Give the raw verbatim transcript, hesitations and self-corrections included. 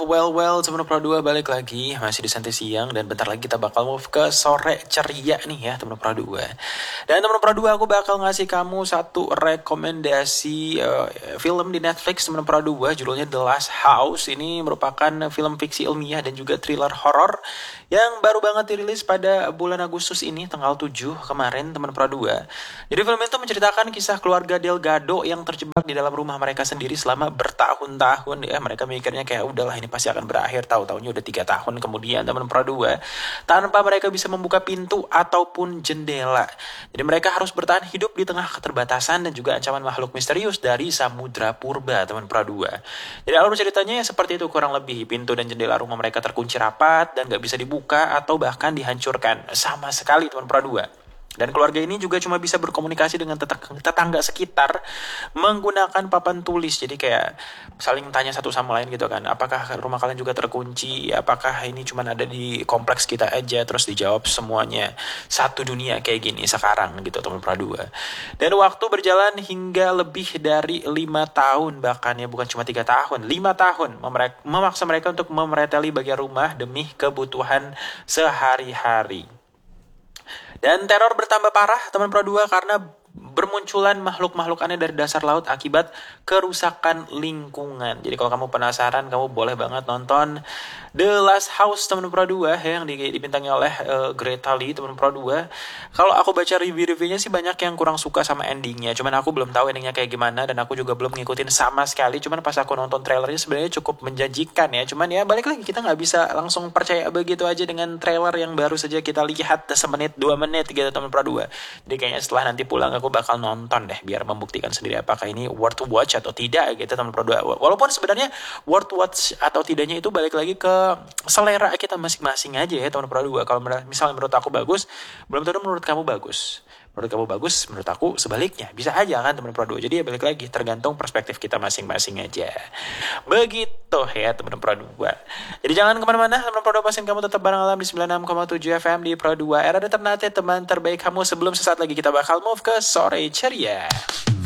well well teman Pro dua balik lagi masih di Santai Siang dan bentar lagi kita bakal move ke sore ceria nih ya teman Pro dua. Dan teman Pro dua aku bakal ngasih kamu satu rekomendasi uh, film di Netflix teman Pro dua, judulnya The Last House. Ini merupakan film fiksi ilmiah dan juga thriller horor yang baru banget dirilis pada bulan Agustus ini tanggal tujuh kemarin teman Pro dua. Jadi film itu menceritakan kisah keluarga Delgado yang terjebak di dalam rumah mereka sendiri selama bertahun-tahun ya. Mereka mikirnya kayak udahlah ini pasti akan berakhir, tahu-taunya udah tiga tahun kemudian teman Pro dua, tanpa mereka bisa membuka pintu ataupun jendela. Jadi mereka harus bertahan hidup di tengah keterbatasan dan juga ancaman makhluk misterius dari samudra purba teman Pro dua. Jadi alur ceritanya ya seperti itu kurang lebih. Pintu dan jendela rumah mereka terkunci rapat dan gak bisa dibuka atau bahkan dihancurkan sama sekali teman Pro dua. Dan keluarga ini juga cuma bisa berkomunikasi dengan tetangga sekitar menggunakan papan tulis. Jadi kayak saling tanya satu sama lain gitu kan. Apakah rumah kalian juga terkunci? Apakah ini cuma ada di kompleks kita aja? Terus dijawab semuanya. Satu dunia kayak gini sekarang gitu teman Pro dua. Dan waktu berjalan hingga lebih dari lima tahun. Bahkan ya bukan cuma tiga tahun. lima tahun memaksa mereka untuk memereteli bagian rumah demi kebutuhan sehari-hari. Dan teror bertambah parah teman Pro dua karena bermunculan makhluk-makhluk aneh dari dasar laut akibat kerusakan lingkungan. Jadi kalau kamu penasaran, kamu boleh banget nonton The Last House teman Pro dua ya, yang dibintangi oleh uh, Greta Lee teman Pro dua. Kalau aku baca review-reviewnya sih banyak yang kurang suka sama endingnya. Cuman aku belum tahu endingnya kayak gimana dan aku juga belum ngikutin sama sekali. Cuman pas aku nonton trailernya sebenarnya cukup menjanjikan ya. Cuman ya balik lagi, kita nggak bisa langsung percaya begitu aja dengan trailer yang baru saja kita lihat semenit dua menit gitu teman Pro dua. Jadi kayaknya setelah nanti pulang aku bakal nonton deh biar membuktikan sendiri apakah ini worth to watch atau tidak gitu teman Pro dua. Walaupun sebenarnya worth to watch atau tidaknya itu balik lagi ke selera kita masing-masing aja ya teman Pro dua. Kalau misalnya menurut aku bagus, belum tentu menurut kamu bagus. Menurut kamu bagus, menurut aku sebaliknya. Bisa aja kan teman Pro dua. Jadi ya balik lagi, tergantung perspektif kita masing-masing aja. Begitu ya teman Pro dua. Jadi jangan kemana-mana teman Pro dua, pastikan kamu tetap bareng Alam di sembilan puluh enam koma tujuh F M di Pro dua. Era Ternate, teman terbaik kamu. Sebelum sesaat lagi kita bakal move ke sore ceria.